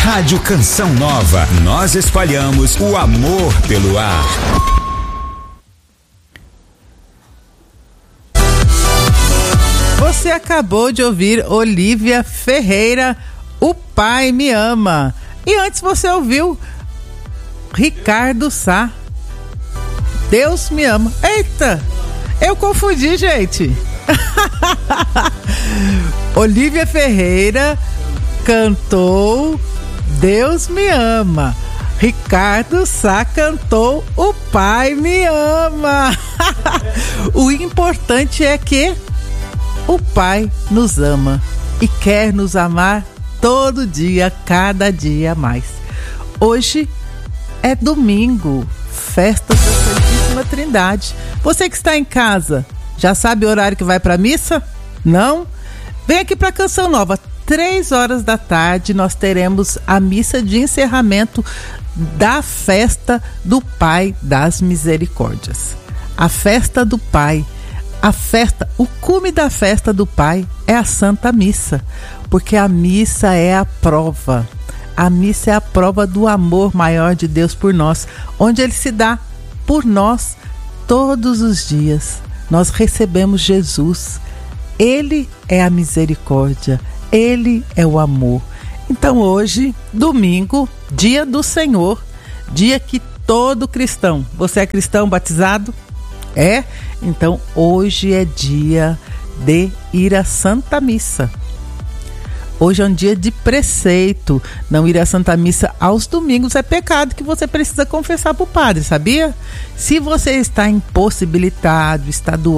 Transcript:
Rádio Canção Nova. Nós espalhamos o amor pelo ar. Você acabou de ouvir Olívia Ferreira, O Pai Me Ama. E antes você ouviu Ricardo Sá, Deus Me Ama. Eita, eu confundi, gente. Olívia Ferreira cantou Deus Me Ama. Ricardo Sá cantou O Pai Me Ama. O importante é que o Pai nos ama e quer nos amar todo dia, cada dia mais. Hoje é domingo, festa da Santíssima Trindade. Você que está em casa, já sabe o horário que vai para a missa? Não? Vem aqui para a Canção Nova. 3h da tarde nós teremos a missa de encerramento da festa do Pai das Misericórdias. A festa do Pai. A festa, o cume da festa do Pai é a Santa Missa, porque a missa é a prova. A missa é a prova do amor maior de Deus por nós, onde Ele se dá por nós todos os dias. Nós recebemos Jesus. Ele é a misericórdia, Ele é o amor. Então hoje, domingo, dia do Senhor, dia que todo cristão, você é cristão batizado? É? Então hoje é dia de ir à Santa Missa. Hoje é um dia de preceito. Não ir à Santa Missa aos domingos é pecado que você precisa confessar para o padre, sabia? Se você está impossibilitado, está doente,